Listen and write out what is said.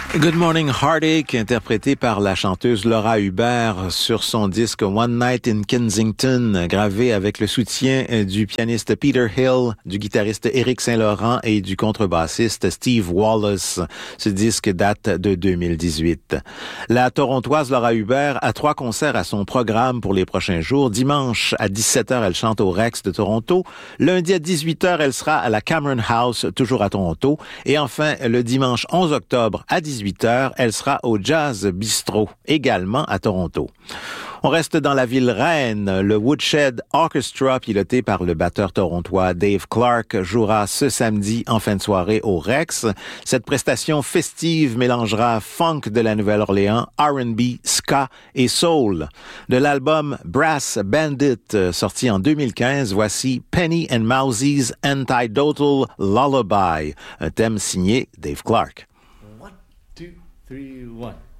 Good Morning Heartache, interprété par la chanteuse Laura Hubert sur son disque One Night in Kensington, gravé avec le soutien du pianiste Peter Hill, du guitariste Éric Saint-Laurent et du contrebassiste Steve Wallace. Ce disque date de 2018. La Torontoise Laura Hubert a 3 concerts à son programme pour les prochains jours. Dimanche à 17h, elle chante au Rex de Toronto. Lundi à 18h, elle sera à la Cameron House, toujours à Toronto. Et enfin, le dimanche 11 octobre à 18h, elle sera au Jazz Bistro, également à Toronto. On reste dans la ville reine. Le Woodshed Orchestra, piloté par le batteur torontois Dave Clark, jouera ce samedi en fin de soirée au Rex. Cette prestation festive mélangera funk de la Nouvelle-Orléans, R&B, ska et soul. De l'album Brass Bandit, sorti en 2015, voici Penny and Mousie's Antidotal Lullaby, un thème signé Dave Clark. 1, 2, 3, 1.